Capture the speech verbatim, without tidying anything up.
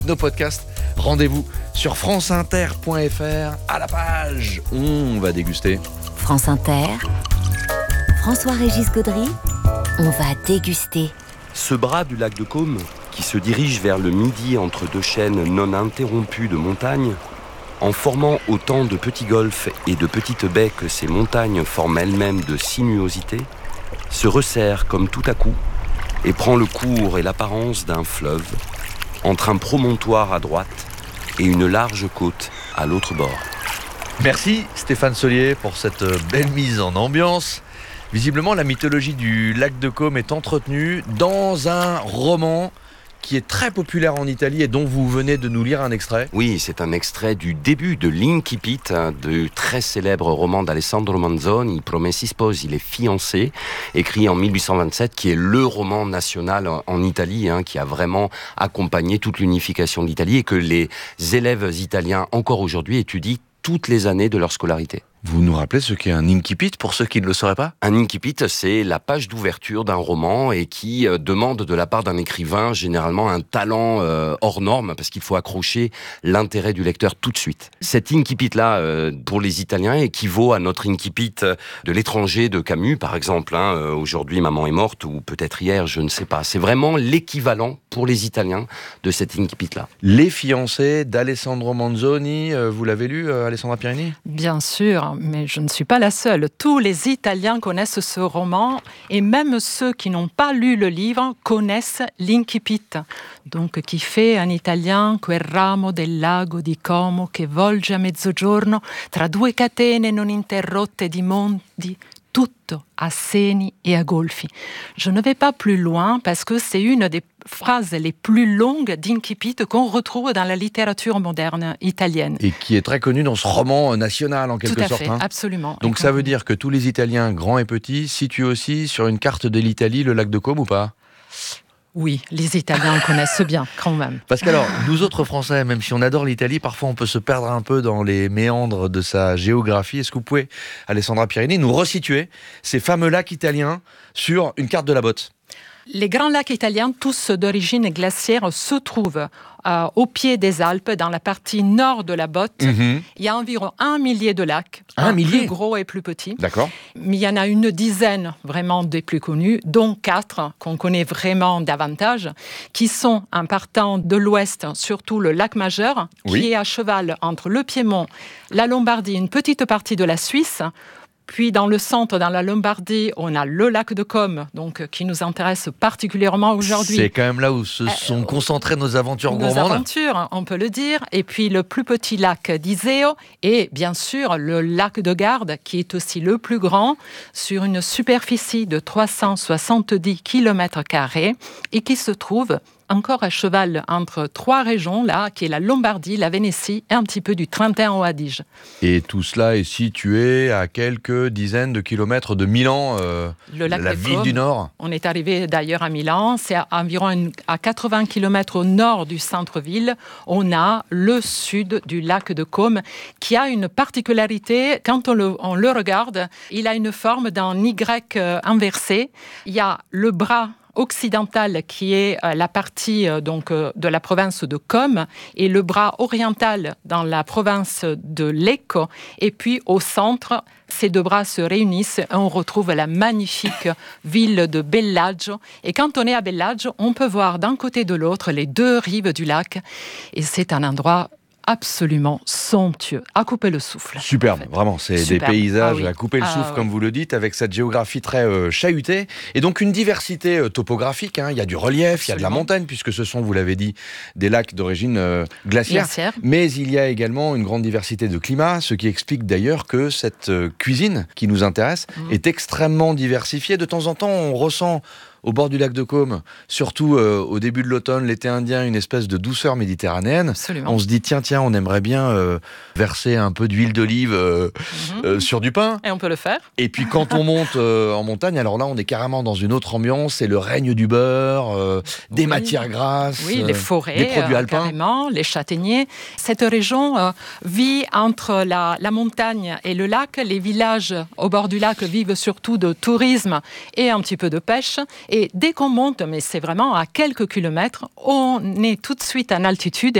Nos podcasts, rendez-vous sur franceinter point fr à la page. On va déguster. France Inter, François-Régis Gaudry, on va déguster. Ce bras du lac de Caume, qui se dirige vers le midi entre deux chaînes non interrompues de montagnes, en formant autant de petits golfs et de petites baies que ces montagnes forment elles-mêmes de sinuosité, se resserre comme tout à coup et prend le cours et l'apparence d'un fleuve, entre un promontoire à droite et une large côte à l'autre bord. Merci Stéphane Solier pour cette belle mise en ambiance. Visiblement, la mythologie du lac de Caume est entretenue dans un roman qui est très populaire en Italie et dont vous venez de nous lire un extrait. Oui, c'est un extrait du début de l'Incipit, hein, du très célèbre roman d'Alessandro Manzoni, Promessi Sposi, Les fiancés, écrit en mille huit cent vingt-sept, qui est le roman national en Italie, hein, qui a vraiment accompagné toute l'unification de l'Italie et que les élèves italiens, encore aujourd'hui, étudient toutes les années de leur scolarité. Vous nous rappelez ce qu'est un incipit pour ceux qui ne le sauraient pas ? Un incipit, c'est la page d'ouverture d'un roman et qui euh, demande de la part d'un écrivain généralement un talent euh, hors norme parce qu'il faut accrocher l'intérêt du lecteur tout de suite. Cet incipit-là, euh, pour les Italiens, équivaut à notre incipit de l'étranger de Camus, par exemple. Hein, euh, aujourd'hui, Maman est morte ou peut-être hier, je ne sais pas. C'est vraiment l'équivalent pour les Italiens de cet incipit-là. Les fiancés d'Alessandro Manzoni, euh, vous l'avez lu, euh, Alessandra Pierini ? Bien sûr. Mais je ne suis pas la seule. Tous les Italiens connaissent ce roman et même ceux qui n'ont pas lu le livre connaissent l'incipit, donc qui fait en italien quel ramo del lago di Como che volge a mezzogiorno tra due catene non interrotte di monti, tutto a seni et à golfi. Je ne vais pas plus loin parce que c'est une des phrases les plus longues d'incipit qu'on retrouve dans la littérature moderne italienne. Et qui est très connue dans ce roman national en quelque Tout à sorte. fait, Hein. absolument. Donc ça veut dire que tous les Italiens, grands et petits, situent aussi sur une carte de l'Italie le lac de Caume ou pas ? Oui, les Italiens connaissent bien, quand même. Parce qu'alors, nous autres Français, même si on adore l'Italie, parfois on peut se perdre un peu dans les méandres de sa géographie. Est-ce que vous pouvez, Alessandra Pierini, nous resituer ces fameux lacs italiens sur une carte de la botte ? Les grands lacs italiens, tous d'origine glaciaire, se trouvent euh, au pied des Alpes, dans la partie nord de la botte. Mm-hmm. Il y a environ un millier de lacs, un hein, millier plus gros et plus petits. D'accord. Mais il y en a une dizaine vraiment des plus connus, dont quatre qu'on connaît vraiment davantage, qui sont en partant de l'ouest, surtout le lac Majeur, oui. qui est à cheval entre le Piémont, la Lombardie, une petite partie de la Suisse. Puis dans le centre, dans la Lombardie, on a le lac de Caume, donc qui nous intéresse particulièrement aujourd'hui. C'est quand même là où se sont euh, concentrées nos aventures nos gourmandes. Nos aventures, on peut le dire. Et puis le plus petit lac d'Iseo et bien sûr le lac de Garde, qui est aussi le plus grand, sur une superficie de trois cent soixante-dix kilomètres carrés et qui se trouve encore à cheval entre trois régions, là, qui est la Lombardie, la Vénétie et un petit peu du Trentin au Adige. Et tout cela est situé à quelques dizaines de kilomètres de Milan, euh, le lac la de ville Caume. du Nord. On est arrivé d'ailleurs à Milan, c'est à environ une, à quatre-vingts kilomètres au nord du centre-ville. On a le sud du lac de Caume, qui a une particularité, quand on le, on le regarde, il a une forme d'un Y inversé. Il y a le bras occidentale qui est la partie donc de la province de Caume et le bras oriental dans la province de Lecco, et puis au centre ces deux bras se réunissent et on retrouve la magnifique ville de Bellaggio. Et quand on est à Bellaggio, on peut voir d'un côté et de l'autre les deux rives du lac et c'est un endroit absolument somptueux, à couper le souffle. Superbe, en fait. Vraiment, c'est Superbe. Des paysages ah oui. à couper le ah souffle, oui. comme vous le dites, avec cette géographie très euh, chahutée, et donc une diversité euh, topographique, hein. Il y a du relief, Absolument. Il y a de la montagne, puisque ce sont, vous l'avez dit, des lacs d'origine euh, glaciaire, Glaciaire. Mais il y a également une grande diversité de climat, ce qui explique d'ailleurs que cette euh, cuisine qui nous intéresse mmh. est extrêmement diversifiée. De temps en temps, on ressent au bord du lac de Caume, surtout euh, au début de l'automne, l'été indien, une espèce de douceur méditerranéenne. Absolument. On se dit, tiens, tiens, on aimerait bien euh, verser un peu d'huile d'olive euh, mm-hmm. euh, sur du pain. Et on peut le faire. Et puis quand on monte euh, en montagne, alors là, on est carrément dans une autre ambiance, c'est le règne du beurre, euh, des oui. matières grasses, oui, les forêts, des produits euh, alpins. Carrément, les châtaigniers. Cette région euh, vit entre la, la montagne et le lac. Les villages au bord du lac vivent surtout de tourisme et un petit peu de pêche. Et dès qu'on monte, mais c'est vraiment à quelques kilomètres, on est tout de suite en altitude